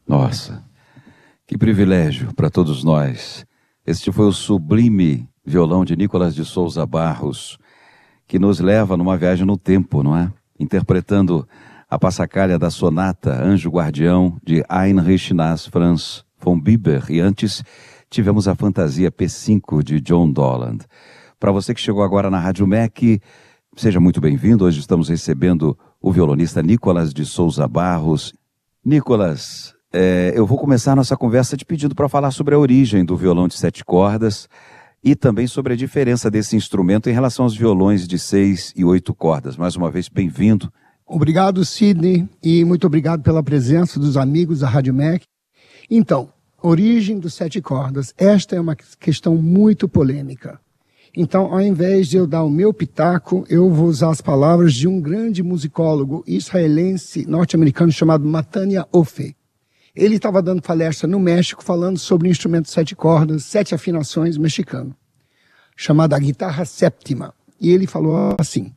Nossa, que privilégio para todos nós. Este foi o sublime violão de Nicolas de Souza Barros, que nos leva numa viagem no tempo, não é? Interpretando a passacaglia da sonata Anjo Guardião, de Heinrich Ignaz Franz von Bieber. E antes tivemos a fantasia P5, de John Doland. Para você que chegou agora na Rádio MEC, seja muito bem-vindo. Hoje estamos recebendo o violonista Nicolas de Souza Barros. Nicolas, eu vou começar a nossa conversa te pedindo para falar sobre a origem do violão de 7 cordas e também sobre a diferença desse instrumento em relação aos violões de 6 e 8 cordas. Mais uma vez, bem-vindo. Obrigado, Sidney, e muito obrigado pela presença dos amigos da Rádio MEC. Então, origem dos 7 cordas. Esta é uma questão muito polêmica. Então, ao invés de eu dar o meu pitaco, eu vou usar as palavras de um grande musicólogo israelense norte-americano chamado Matania Ophé. Ele estava dando palestra no México falando sobre o instrumento de 7 cordas, 7 afinações mexicano, chamada guitarra séptima. E ele falou assim: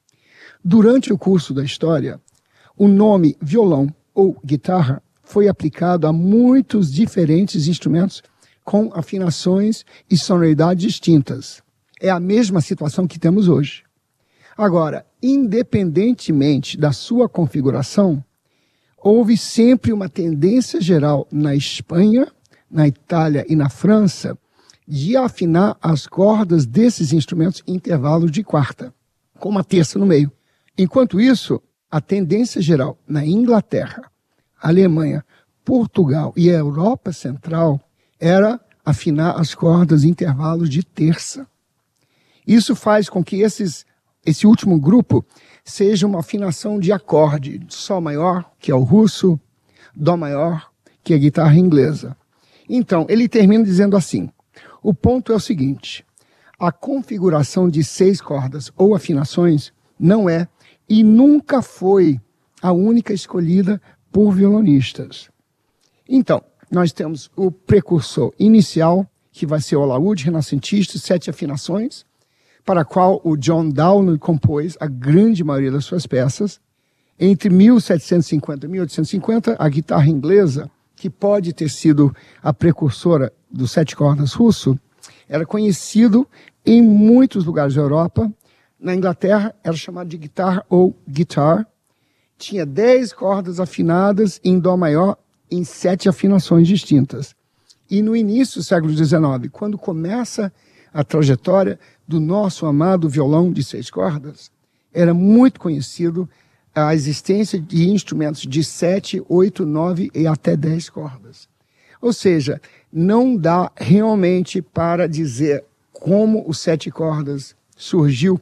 durante o curso da história, o nome violão ou guitarra foi aplicado a muitos diferentes instrumentos com afinações e sonoridades distintas. É a mesma situação que temos hoje. Agora, independentemente da sua configuração, houve sempre uma tendência geral na Espanha, na Itália e na França de afinar as cordas desses instrumentos em intervalos de quarta, com uma terça no meio. Enquanto isso, a tendência geral na Inglaterra, Alemanha, Portugal e a Europa Central era afinar as cordas em intervalos de terça. Isso faz com que esse último grupo seja uma afinação de acorde, Sol maior, que é o russo, Dó maior, que é a guitarra inglesa. Então, ele termina dizendo assim: o ponto é o seguinte, a configuração de 6 cordas ou afinações não é e nunca foi a única escolhida por violonistas. Então, nós temos o precursor inicial, que vai ser o alaúde renascentista, 7 afinações, para a qual o John Dowland compôs a grande maioria das suas peças. Entre 1750 e 1850, a guitarra inglesa, que pode ter sido a precursora dos 7 cordas russo, era conhecido em muitos lugares da Europa. Na Inglaterra, era chamado de guitarra ou guitar. Tinha 10 cordas afinadas em Dó maior, em 7 afinações distintas. E no início do século XIX, quando começa a trajetória do nosso amado violão de 6 cordas, era muito conhecido a existência de instrumentos de 7, 8, 9 e até 10 cordas. Ou seja, não dá realmente para dizer como os 7 cordas surgiu